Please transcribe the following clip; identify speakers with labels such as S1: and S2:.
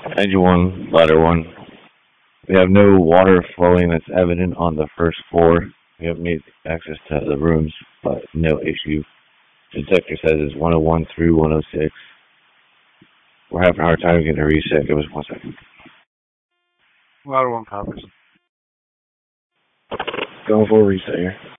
S1: Engine 1, ladder 1. We have no water flowing that's evident on the first floor. We have made access to the rooms, but no issue. The detector says it's 101 through 106. We're having a hard time getting a reset. Give us 1 second.
S2: Ladder 1 copies.
S1: Going for a reset here.